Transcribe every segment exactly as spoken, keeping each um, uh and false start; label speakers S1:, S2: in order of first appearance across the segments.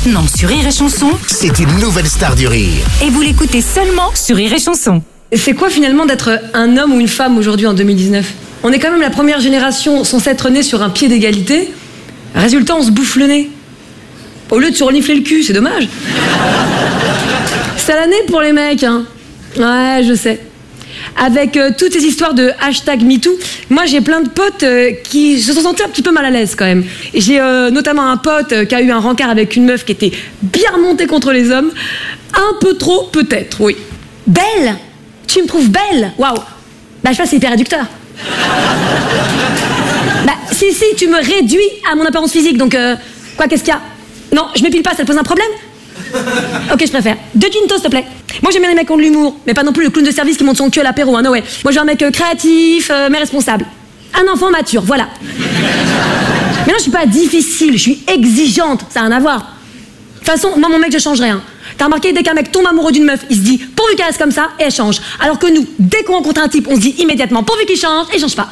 S1: maintenant sur Rire et Chanson.
S2: C'est une nouvelle star du rire.
S1: Et vous l'écoutez seulement sur Rire et Chanson.
S3: C'est quoi finalement d'être un homme ou une femme aujourd'hui en deux mille dix-neuf? On est quand même la première génération censée être née sur un pied d'égalité. Résultat, on se bouffe le nez. Au lieu de se renifler le cul, c'est dommage. C'est l'année pour les mecs, hein. Ouais, je sais. Avec euh, toutes ces histoires de hashtag MeToo, moi j'ai plein de potes euh, qui se sont sentis un petit peu mal à l'aise quand même. Et j'ai euh, notamment un pote euh, qui a eu un rencard avec une meuf qui était bien remontée contre les hommes. Un peu trop peut-être, oui. Belle? Tu me trouves belle? Waouh. Bah je sais pas, c'est hyper réducteur. Bah si si, tu me réduis à mon apparence physique, donc euh, quoi, qu'est-ce qu'il y a? Non, je m'épile pas, ça te pose un problème? Ok, je préfère. Deux gintos, s'il te plaît. Moi, j'aime bien les mecs qui ont de l'humour, mais pas non plus le clown de service qui monte son cul à l'apéro, hein, no way. Moi, je veux un mec euh, créatif, euh, mais responsable. Un enfant mature, voilà. Mais non, je suis pas difficile, je suis exigeante, ça n'a rien à voir. De toute façon, moi, mon mec, je changerai, hein. T'as remarqué, dès qu'un mec tombe amoureux d'une meuf, il se dit pourvu qu'elle reste comme ça, et elle change. Alors que nous, dès qu'on rencontre un type, on se dit immédiatement pourvu qu'il change, et il change pas.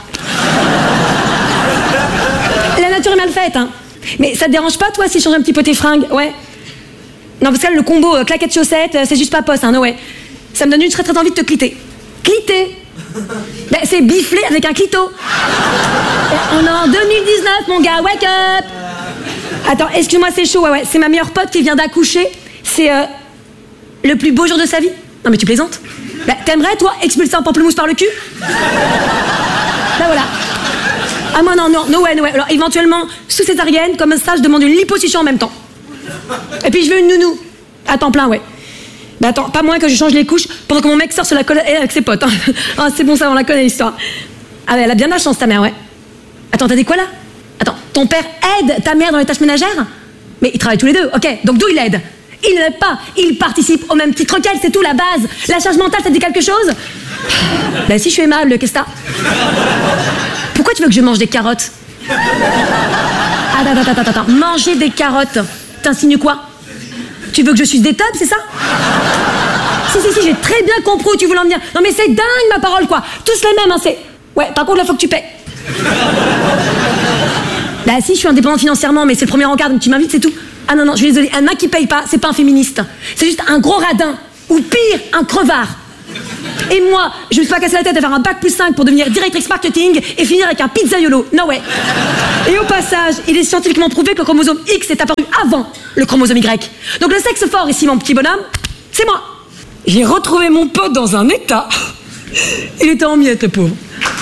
S3: La nature est mal faite, hein. Mais ça te dérange pas, toi, si je change un petit peu tes fringues? Ouais. Non, parce que là, le combo euh, claquette chaussette, euh, c'est juste pas poste, hein, no way. Ça me donne une très très envie de te clitter. Clitter? Ben, c'est bifler avec un clito. On est en deux mille dix-neuf, mon gars, wake up! Attends, excuse-moi, c'est chaud, ouais, ouais. C'est ma meilleure pote qui vient d'accoucher. C'est euh, le plus beau jour de sa vie. Non, mais tu plaisantes? Ben, t'aimerais, toi, expulser un pamplemousse par le cul? Ben voilà. Ah, moi, non, non, no way, no way. Alors, éventuellement, sous césarienne, comme ça, je demande une liposuction en même temps. Et puis je veux une nounou. À temps plein, ouais. Bah attends, pas moins que je change les couches pendant que mon mec sort sur la colle avec ses potes. Hein. Ah, c'est bon, ça, on la connaît, l'histoire. Ah ouais, elle a bien de la chance, ta mère, ouais. Attends, t'as dit quoi, là? Attends, ton père aide ta mère dans les tâches ménagères? Mais ils travaillent tous les deux, ok. Donc d'où il aide? Il n'aide pas, il participe au même titre qu'elle, c'est tout, la base. La charge mentale, ça te dit quelque chose? Bah si je suis aimable, qu'est-ce que t'as? Pourquoi tu veux que je mange des carottes? Attends, attends, attends, attends, manger des carottes, t'insinues quoi? Tu veux que je suce des tubs, c'est ça? Si, si, si, j'ai très bien compris où tu voulais en venir. Non mais c'est dingue, ma parole, quoi. Tous les mêmes, hein, c'est... Ouais, par contre, là, faut que tu paies. Bah si, je suis indépendante financièrement, mais c'est le premier encart, donc tu m'invites, c'est tout. Ah non, non, je suis désolée, un mec qui paye pas, c'est pas un féministe. C'est juste un gros radin. Ou pire, un crevard. Et moi, je me suis pas cassé la tête à faire un bac plus cinq pour devenir directrice marketing et finir avec un pizzaiolo. No way. Et au passage, il est scientifiquement prouvé que le chromosome X est apparu avant le chromosome Y. Donc le sexe fort ici, mon petit bonhomme, c'est moi. J'ai retrouvé mon pote dans un état. Il était en miettes, le pauvre.